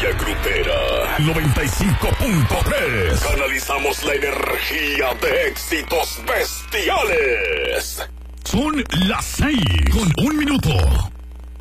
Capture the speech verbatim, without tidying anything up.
energía grupera. noventa y cinco punto tres. Canalizamos la energía de éxitos bestiales. Son las seis con un minuto.